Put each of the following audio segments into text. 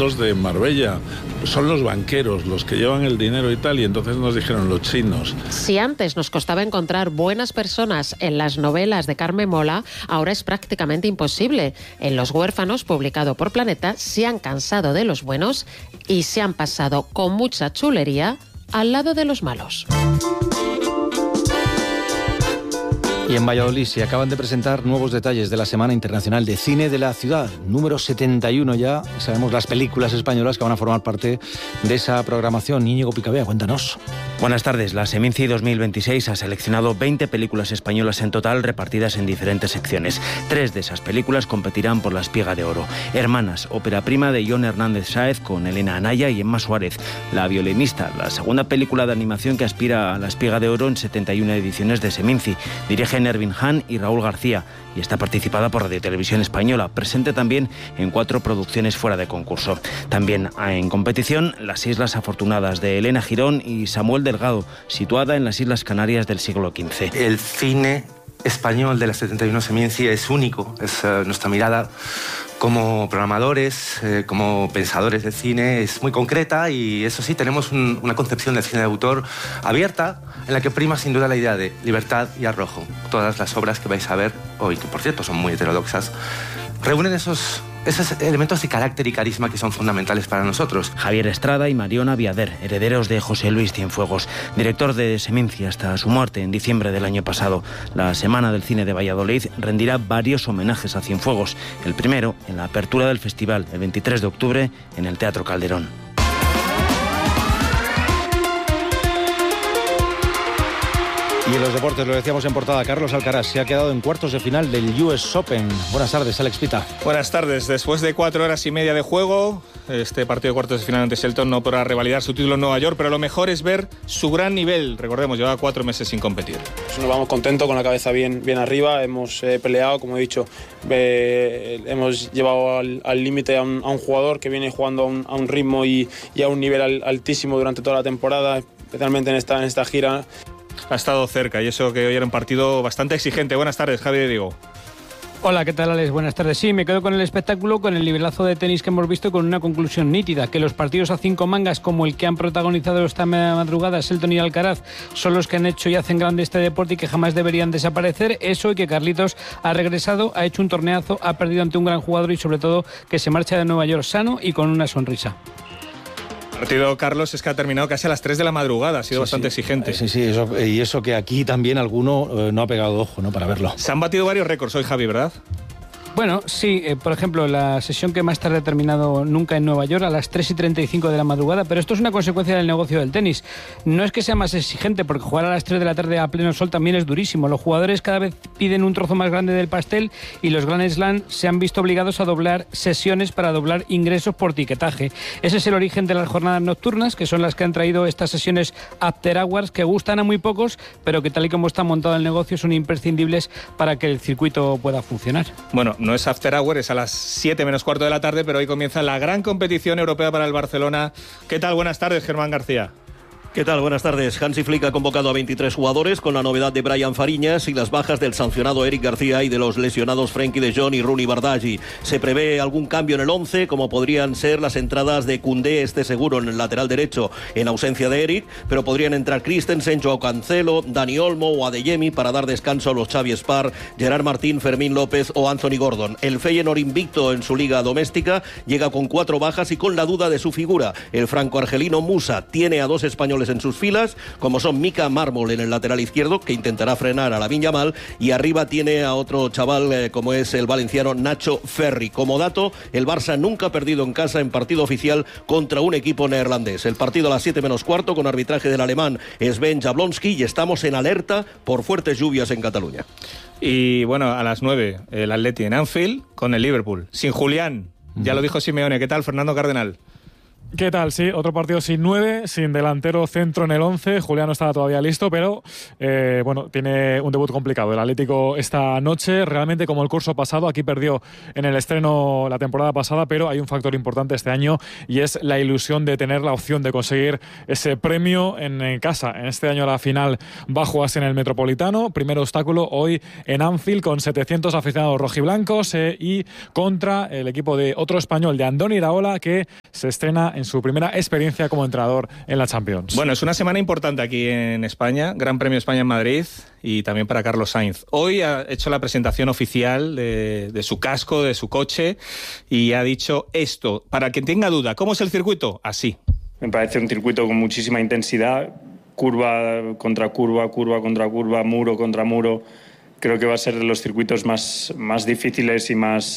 fondos de Marbella. Son los banqueros los que llevan el dinero y tal, y entonces nos dijeron los chinos. Si antes nos costaba encontrar buenas personas en las novelas de Carmen Mola, ahora es prácticamente imposible. En Los huérfanos, publicado por Planeta, se han cansado de los buenos y se han pasado con mucha chulería al lado de los malos. Y en Valladolid se acaban de presentar nuevos detalles de la Semana Internacional de Cine de la Ciudad, número 71 ya. Sabemos las películas españolas que van a formar parte de esa programación. Íñigo Picabea, cuéntanos. Buenas tardes. La Seminci 2026 ha seleccionado 20 películas españolas en total, repartidas en diferentes secciones. 3 de esas películas competirán por la Espiga de Oro. Hermanas, ópera prima de Jon Hernández Sáez con Elena Anaya y Emma Suárez. La violinista, la segunda película de animación que aspira a la Espiga de Oro en 71 ediciones de Seminci. Dirigen Ervin Hahn y Raúl García, y está participada por Radio Televisión Española, presente también en 4 producciones fuera de concurso. También en competición Las Islas Afortunadas, de Elena Girón y Samuel Delgado, situada en las Islas Canarias del siglo XV. El cine español de la 71 Seminci es único, es nuestra mirada como programadores, como pensadores de cine, es muy concreta, y eso sí, tenemos una concepción del cine de autor abierta, en la que prima sin duda la idea de libertad y arrojo. Todas las obras que vais a ver hoy, que por cierto son muy heterodoxas, reúnen esos elementos de carácter y carisma que son fundamentales para nosotros. Javier Estrada y Mariona Viader, herederos de José Luis Cienfuegos, director de Seminci hasta su muerte en diciembre del año pasado. La Semana del Cine de Valladolid rendirá varios homenajes a Cienfuegos. El primero, en la apertura del festival, el 23 de octubre, en el Teatro Calderón. Y en los deportes, lo decíamos en portada, Carlos Alcaraz se ha quedado en cuartos de final del US Open. Buenas tardes, Alex Pita. Buenas tardes. Después de 4 horas y media de juego, este partido de cuartos de final ante Shelton no podrá revalidar su título en Nueva York, pero lo mejor es ver su gran nivel. Recordemos, lleva 4 meses sin competir. Nos vamos contentos, con la cabeza bien arriba. Hemos peleado, como he dicho, hemos llevado al límite a un jugador que viene jugando a un ritmo y a un nivel altísimo durante toda la temporada, especialmente en esta gira. Ha estado cerca, y eso que hoy era un partido bastante exigente. Buenas tardes, Javi de Diego. Hola, ¿qué tal, Alex? Buenas tardes. Sí, me quedo con el espectáculo, con el nivelazo de tenis que hemos visto, con una conclusión nítida, que los partidos a 5 mangas, como el que han protagonizado esta madrugada Shelton y Alcaraz, son los que han hecho y hacen grande este deporte y que jamás deberían desaparecer. Eso, y que Carlitos ha regresado, ha hecho un torneazo, ha perdido ante un gran jugador, y sobre todo que se marcha de Nueva York sano y con una sonrisa. El partido, Carlos, es que ha terminado casi a las 3 de la madrugada, ha sido bastante exigente. Sí, eso que aquí también alguno no ha pegado ojo, ¿no?, para verlo. Se han batido varios récords hoy, Javi, ¿verdad? Bueno, sí, por ejemplo, la sesión que más tarde ha terminado nunca en Nueva York, a las 3:35 de la madrugada, pero esto es una consecuencia del negocio del tenis. No es que sea más exigente, porque jugar a las 3 de la tarde a pleno sol también es durísimo. Los jugadores cada vez piden un trozo más grande del pastel, y los Grand Slam se han visto obligados a doblar sesiones para doblar ingresos por tiquetaje. Ese es el origen de las jornadas nocturnas, que son las que han traído estas sesiones after hours, que gustan a muy pocos, pero que tal y como está montado el negocio son imprescindibles para que el circuito pueda funcionar. Bueno, no es after hour, es a las 7 menos cuarto de la tarde, pero hoy comienza la gran competición europea para el Barcelona. ¿Qué tal? Buenas tardes, Germán García. ¿Qué tal? Buenas tardes. Hansi Flick ha convocado a 23 jugadores, con la novedad de Brian Fariñas y las bajas del sancionado Eric García y de los lesionados Frenkie de Jong y Rooney Bardghji. Se prevé algún cambio en el 11, como podrían ser las entradas de Koundé, seguro en el lateral derecho, en ausencia de Eric, pero podrían entrar Christensen, Joao Cancelo, Dani Olmo o Adeyemi para dar descanso a los Xavi Spar, Gerard Martín, Fermín López o Anthony Gordon. El Feyenoord, invicto en su liga doméstica, llega con 4 bajas y con la duda de su figura. El franco-argelino Musa tiene a 2 españoles en sus filas, como son Mika Mármol en el lateral izquierdo, que intentará frenar a Lamine Yamal, y arriba tiene a otro chaval como es el valenciano Nacho Ferri. Como dato, el Barça nunca ha perdido en casa en partido oficial contra un equipo neerlandés. El partido a las 7 menos cuarto, con arbitraje del alemán Sven Jablonski, y estamos en alerta por fuertes lluvias en Cataluña. Y bueno, a las 9, el Atleti en Anfield con el Liverpool, sin Julián. Ya lo dijo Simeone. ¿Qué tal, Fernando Cardenal? ¿Qué tal? Sí, otro partido sin 9, sin delantero centro en el 11. Julián no estaba todavía listo, pero bueno, tiene un debut complicado. El Atlético esta noche, realmente como el curso pasado, aquí perdió en el estreno la temporada pasada, pero hay un factor importante este año, y es la ilusión de tener la opción de conseguir ese premio en casa. En este año la final va a jugarse en el Metropolitano. Primer obstáculo hoy en Anfield, con 700 aficionados rojiblancos y contra el equipo de otro español, de Andoni Iraola, que se estrena en su primera experiencia como entrenador en la Champions. Bueno, es una semana importante aquí en España, Gran Premio España en Madrid y también para Carlos Sainz. Hoy ha hecho la presentación oficial de su casco, de su coche, y ha dicho esto. Para quien tenga duda, ¿cómo es el circuito? Así. Me parece un circuito con muchísima intensidad, curva contra curva, curva contra curva, muro contra muro. Creo que va a ser de los circuitos más difíciles y más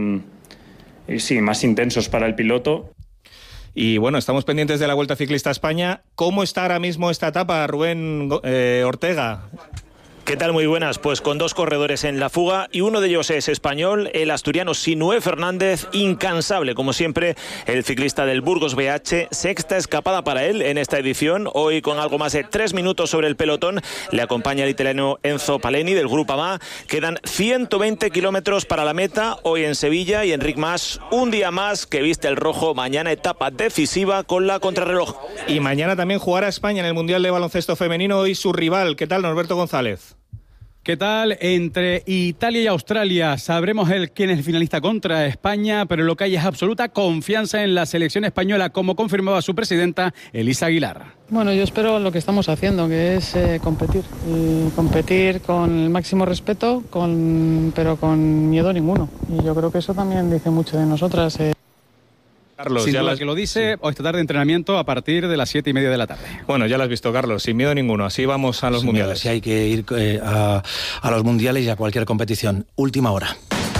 intensos para el piloto. Y bueno, estamos pendientes de la Vuelta Ciclista a España. ¿Cómo está ahora mismo esta etapa, Rubén Ortega? ¿Qué tal? Muy buenas. Pues con 2 corredores en la fuga y uno de ellos es español, el asturiano Sinué Fernández, incansable como siempre, el ciclista del Burgos BH, sexta escapada para él en esta edición, hoy con algo más de 3 minutos sobre el pelotón, le acompaña el italiano Enzo Paleni del Grupo AMA, quedan 120 kilómetros para la meta, hoy en Sevilla, y Enric Mas, un día más que viste el rojo, mañana etapa decisiva con la contrarreloj. Y mañana también jugará España en el Mundial de Baloncesto Femenino y su rival. ¿Qué tal, Norberto González? ¿Qué tal? Entre Italia y Australia sabremos quién es el finalista contra España, pero lo que hay es absoluta confianza en la selección española, como confirmaba su presidenta, Elisa Aguilar. Bueno, yo espero lo que estamos haciendo, que es competir. Y competir con el máximo respeto, pero con miedo ninguno. Y yo creo que eso también dice mucho de nosotras. Carlos, sin ya duda que lo dice, sí. Hoy esta tarde entrenamiento a partir de las 7:30 de la tarde. Bueno, ya lo has visto, Carlos, sin miedo ninguno, así vamos a los mundiales. Si hay que ir a los mundiales y a cualquier competición. Última hora.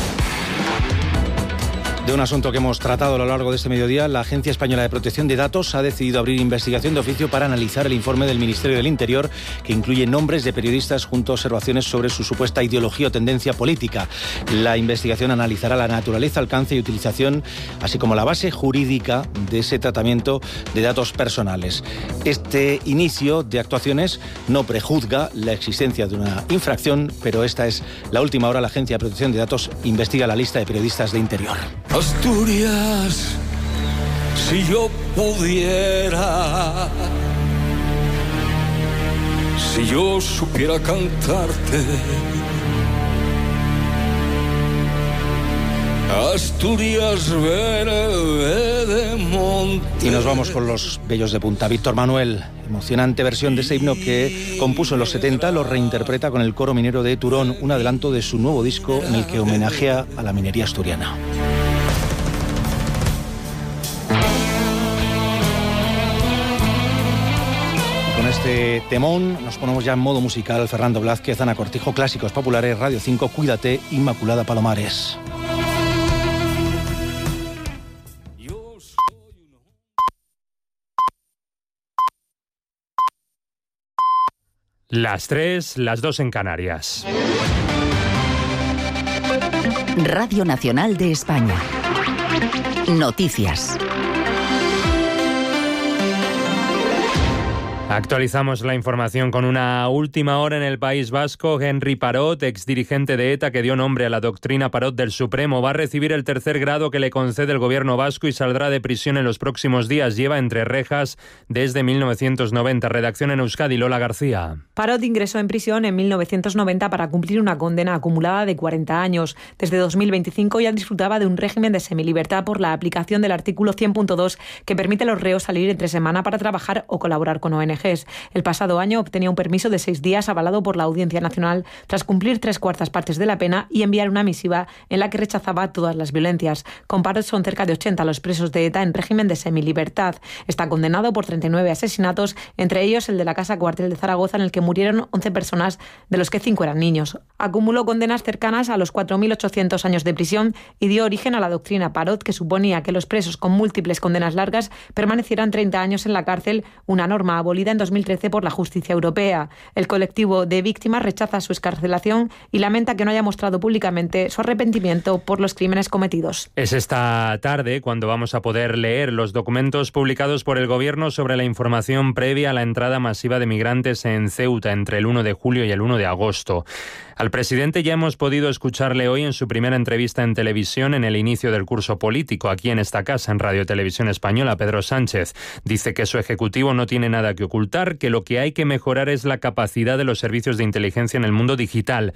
De un asunto que hemos tratado a lo largo de este mediodía, la Agencia Española de Protección de Datos ha decidido abrir investigación de oficio para analizar el informe del Ministerio del Interior, que incluye nombres de periodistas junto a observaciones sobre su supuesta ideología o tendencia política. La investigación analizará la naturaleza, alcance y utilización, así como la base jurídica de ese tratamiento de datos personales. Este inicio de actuaciones no prejuzga la existencia de una infracción, pero esta es la última hora. La Agencia de Protección de Datos investiga la lista de periodistas de Interior. Asturias, si yo pudiera, si yo supiera cantarte. Asturias verde de monte. Y nos vamos con los bellos de punta. Víctor Manuel, emocionante versión de ese himno que compuso en los 70, lo reinterpreta con el coro minero de Turón, un adelanto de su nuevo disco en el que homenajea a la minería asturiana. Con este temón nos ponemos ya en modo musical. Fernando Blázquez, Ana Cortijo, Clásicos Populares, Radio 5, Cuídate, Inmaculada Palomares. Las 3, las 2 en Canarias. Radio Nacional de España. Noticias. Actualizamos la información con una última hora en el País Vasco. Henry Parot, exdirigente de ETA que dio nombre a la doctrina Parot del Supremo, va a recibir el 3er grado que le concede el gobierno vasco y saldrá de prisión en los próximos días. Lleva entre rejas desde 1990. Redacción en Euskadi, Lola García. Parot ingresó en prisión en 1990 para cumplir una condena acumulada de 40 años. Desde 2025 ya disfrutaba de un régimen de semilibertad por la aplicación del artículo 100.2 que permite a los reos salir entre semana para trabajar o colaborar con ONG. El pasado año obtenía un permiso de 6 días avalado por la Audiencia Nacional tras cumplir 3/4 partes de la pena y enviar una misiva en la que rechazaba todas las violencias. Con Parot son cerca de 80 los presos de ETA en régimen de semilibertad. Está condenado por 39 asesinatos, entre ellos el de la Casa Cuartel de Zaragoza, en el que murieron 11 personas, de los que 5 eran niños. Acumuló condenas cercanas a los 4.800 años de prisión y dio origen a la doctrina Parot, que suponía que los presos con múltiples condenas largas permanecieran 30 años en la cárcel, una norma abolida en 2013 por la justicia europea. El colectivo de víctimas rechaza su excarcelación y lamenta que no haya mostrado públicamente su arrepentimiento por los crímenes cometidos. Es esta tarde cuando vamos a poder leer los documentos publicados por el Gobierno sobre la información previa a la entrada masiva de migrantes en Ceuta entre el 1 de julio y el 1 de agosto. Al presidente ya hemos podido escucharle hoy en su primera entrevista en televisión en el inicio del curso político aquí en esta casa, en Radio Televisión Española. Pedro Sánchez dice que su ejecutivo no tiene nada que ocultar, que lo que hay que mejorar es la capacidad de los servicios de inteligencia en el mundo digital.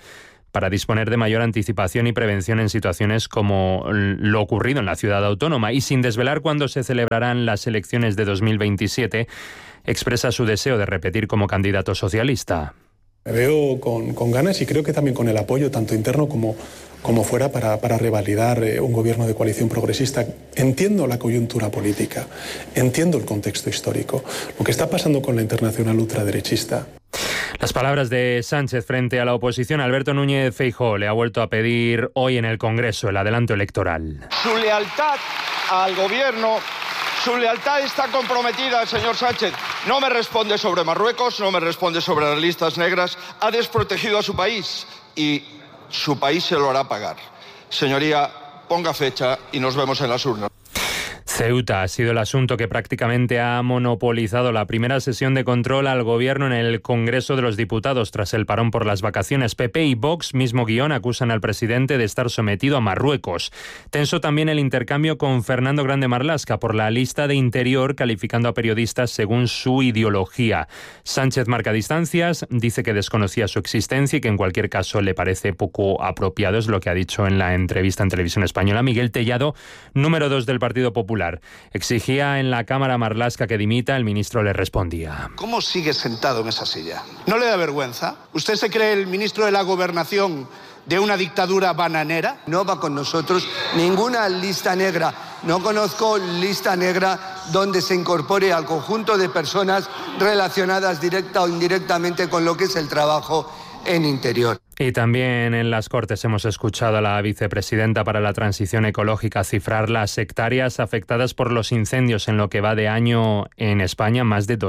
para disponer de mayor anticipación y prevención en situaciones como lo ocurrido en la ciudad autónoma. Y sin desvelar cuándo se celebrarán las elecciones de 2027, expresa su deseo de repetir como candidato socialista. Me veo con ganas y creo que también con el apoyo tanto interno como fuera para revalidar un gobierno de coalición progresista. Entiendo la coyuntura política, entiendo el contexto histórico, lo que está pasando con la internacional ultraderechista. Las palabras de Sánchez frente a la oposición. Alberto Núñez Feijóo le ha vuelto a pedir hoy en el Congreso el adelanto electoral. Su lealtad al gobierno, su lealtad está comprometida, señor Sánchez. No me responde sobre Marruecos, no me responde sobre las listas negras. Ha desprotegido a su país y su país se lo hará pagar. Señoría, ponga fecha y nos vemos en las urnas. Ceuta ha sido el asunto que prácticamente ha monopolizado la primera sesión de control al gobierno en el Congreso de los Diputados tras el parón por las vacaciones. PP y Vox, mismo guión, acusan al presidente de estar sometido a Marruecos. Tenso también el intercambio con Fernando Grande Marlaska por la lista de Interior, calificando a periodistas según su ideología. Sánchez marca distancias, dice que desconocía su existencia y que en cualquier caso le parece poco apropiado, es lo que ha dicho en la entrevista en Televisión Española. Miguel Tellado, número 2 del Partido Popular. Exigía en la Cámara a Marlaska que dimita, el ministro le respondía. ¿Cómo sigue sentado en esa silla? ¿No le da vergüenza? ¿Usted se cree el ministro de la Gobernación de una dictadura bananera? No va con nosotros ninguna lista negra. No conozco lista negra donde se incorpore al conjunto de personas relacionadas directa o indirectamente con lo que es el trabajo en Interior. Y también en las Cortes hemos escuchado a la vicepresidenta para la Transición Ecológica cifrar las hectáreas afectadas por los incendios en lo que va de año en España, más de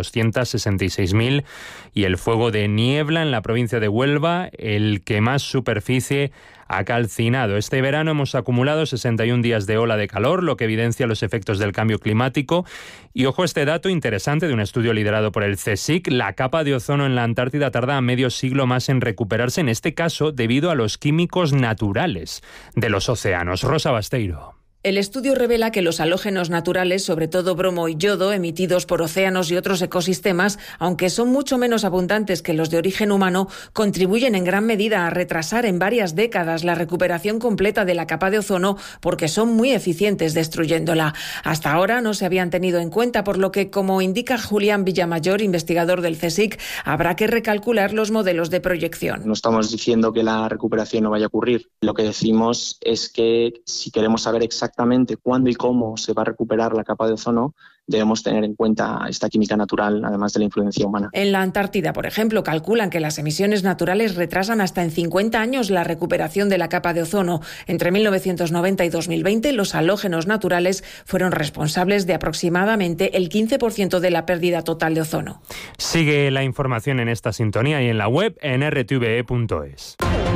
266.000, y el fuego de niebla en la provincia de Huelva, el que más superficie ha calcinado. Este verano hemos acumulado 61 días de ola de calor, lo que evidencia los efectos del cambio climático. Y ojo este dato interesante de un estudio liderado por el CSIC: la capa de ozono en la Antártida tarda medio siglo más en recuperarse, en este caso debido a los químicos naturales de los océanos. Rosa Basteiro. El estudio revela que los halógenos naturales, sobre todo bromo y yodo, emitidos por océanos y otros ecosistemas, aunque son mucho menos abundantes que los de origen humano, contribuyen en gran medida a retrasar en varias décadas la recuperación completa de la capa de ozono porque son muy eficientes destruyéndola. Hasta ahora no se habían tenido en cuenta, por lo que, como indica Julián Villamayor, investigador del CSIC, habrá que recalcular los modelos de proyección. No estamos diciendo que la recuperación no vaya a ocurrir. Lo que decimos es que si queremos saber exactamente cuándo y cómo se va a recuperar la capa de ozono, debemos tener en cuenta esta química natural, además de la influencia humana. En la Antártida, por ejemplo, calculan que las emisiones naturales retrasan hasta en 50 años la recuperación de la capa de ozono. Entre 1990 y 2020, los halógenos naturales fueron responsables de aproximadamente el 15% de la pérdida total de ozono. Sigue la información en esta sintonía y en la web en rtve.es.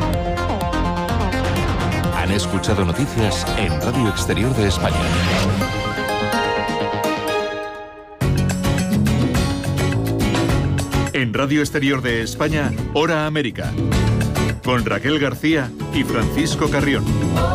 Han escuchado noticias en Radio Exterior de España. En Radio Exterior de España, Hora América, con Raquel García y Francisco Carrión.